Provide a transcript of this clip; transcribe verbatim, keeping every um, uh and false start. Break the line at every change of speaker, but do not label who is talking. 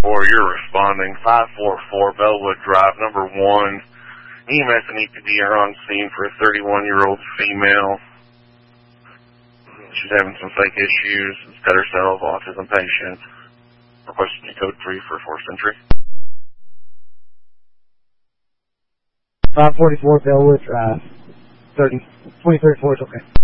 four, you're responding. five four four Bellwood Drive, number one. E M S and E P D are on scene for a thirty-one-year-old female. She's having some fake issues. It's got herself, autism patient. Requesting code three for forced entry.
five forty-four Bellwood Drive. thirty, twenty-third floor is okay.